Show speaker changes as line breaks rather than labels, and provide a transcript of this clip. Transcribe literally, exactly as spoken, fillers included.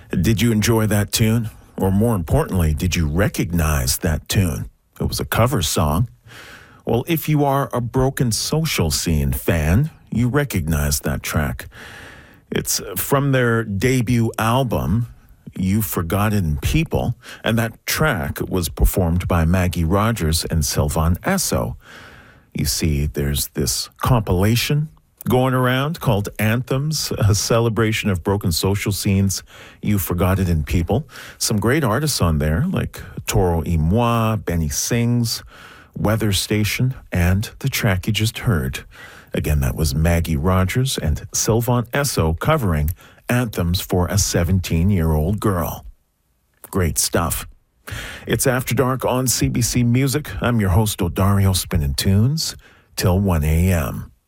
Did you enjoy that tune? Or more importantly, did you recognize that tune? It was a cover song. Well, if you are a Broken Social Scene fan, you recognize that track. It's from their debut album, You've Forgotten People, and that track was performed by Maggie Rogers and Sylvan Esso. You see, there's this compilation going around called Anthems, a celebration of broken social scenes. You've Forgotten People. Some great artists on there, like Toro y Moi, Benny Sings, Weather Station, and the track you just heard. Again, that was Maggie Rogers and Sylvan Esso covering Anthems for a seventeen-year-old girl. Great stuff. It's After Dark on C B C Music. I'm your host, Odario, spinning tunes till one a.m.